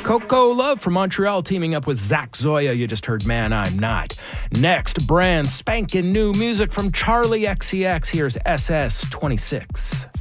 Coco Love from Montreal teaming up with Zach Zoya. You just heard Man I'm Not. Next, brand spanking new music from Charlie XCX. Here's SS 26.